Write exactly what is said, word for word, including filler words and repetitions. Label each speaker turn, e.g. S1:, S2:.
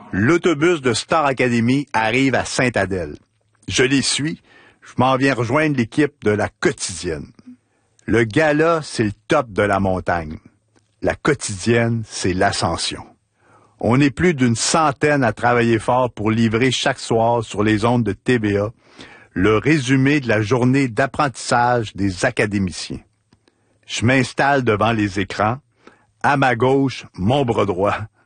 S1: L'autobus de Star Academy arrive à Sainte-Adèle. Je les suis. Je m'en viens rejoindre l'équipe de la quotidienne. Le gala, c'est le top de la montagne. La quotidienne, c'est l'ascension. On est plus d'une centaine à travailler fort pour livrer chaque soir sur les ondes de T V A le résumé de la journée d'apprentissage des académiciens. Je m'installe devant les écrans. À ma gauche, mon bras droit,